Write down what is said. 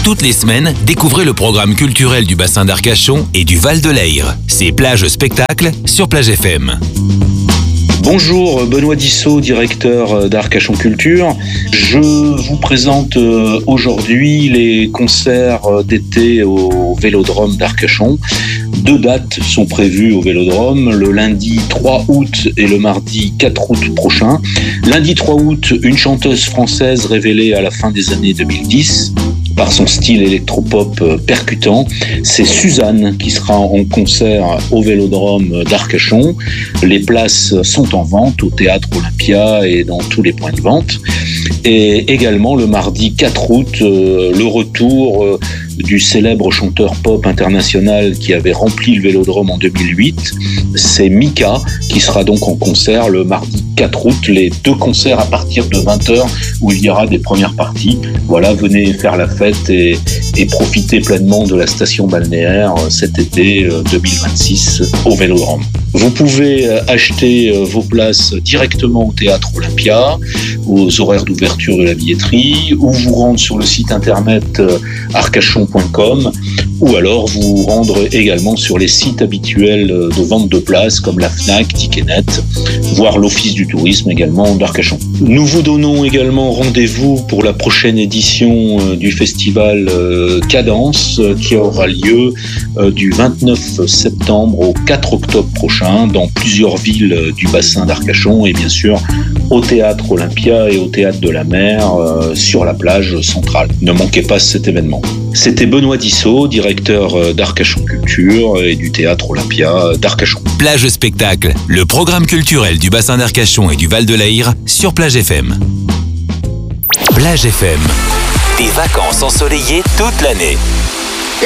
Toutes les semaines, découvrez le programme culturel du bassin d'Arcachon et du Val de l'Ayre. C'est Plage Spectacle sur Plage FM. Bonjour, Benoît Dissot, directeur d'Arcachon Culture. Je vous présente aujourd'hui les concerts d'été au Vélodrome d'Arcachon. 2 dates sont prévues au Vélodrome, le lundi 3 août et le mardi 4 août prochain. Lundi 3 août, une chanteuse française révélée à la fin des années 2010 par son style électropop percutant. C'est Suzanne qui sera en concert au Vélodrome d'Arcachon. Les places sont en vente au Théâtre Olympia et dans tous les points de vente. Et également le mardi 4 août, le retour du célèbre chanteur pop international qui avait rempli le Vélodrome en 2008. C'est Mika qui sera donc en concert le mardi 4 août. Les 2 concerts à partir de 20h où il y aura des premières parties. Voilà, venez faire la fête et profiter pleinement de la station balnéaire cet été 2026 au Vélodrome. Vous pouvez acheter vos places directement au Théâtre Olympia, aux horaires d'ouverture de la billetterie, ou vous rendre sur le site internet arcachon.com, ou alors vous rendre également sur les sites habituels de vente de places comme la Fnac, Ticketnet, voire l'Office du tourisme également d'Arcachon. Nous vous donnons également rendez-vous pour la prochaine édition du festival Cadence qui aura lieu du 29 septembre au 4 octobre prochain dans plusieurs villes du bassin d'Arcachon et bien sûr au Théâtre Olympia et au Théâtre de la Mer sur la plage centrale. Ne manquez pas cet événement. C'était Benoît Dissot, directeur d'Arcachon Culture et du Théâtre Olympia d'Arcachon. Plage Spectacle, le programme culturel du bassin d'Arcachon et du Val de l'Ayre sur Plage FM. Plage FM, des vacances ensoleillées toute l'année.